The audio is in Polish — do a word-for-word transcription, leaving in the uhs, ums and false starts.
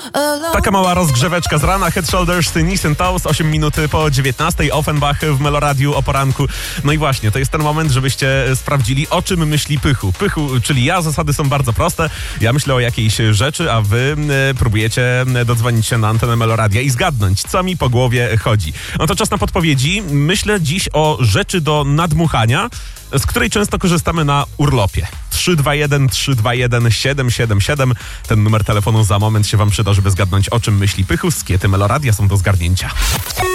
Taka mała rozgrzeweczka z rana. Head, Shoulders, Knees and Toes, osiem minut po dziewiętnastej. Offenbach w Meloradiu o poranku. No i właśnie, to jest ten moment, żebyście sprawdzili, o czym myśli Pychu. Pychu, czyli ja, zasady są bardzo proste. Ja myślę o jakiejś rzeczy, a wy y, próbujecie dodzwonić się na antenę Meloradia i zgadnąć, co mi po głowie chodzi. No to czas na podpowiedzi. Myślę dziś o rzeczy do nadmuchania, z której często korzystamy na urlopie. trzy dwa jeden trzy dwa jeden siedem siedem siedem. Ten numer telefonu za moment się wam przyda, żeby zgadnąć, o czym myśli Pychu. Skiety Meloradia są do zgarnięcia.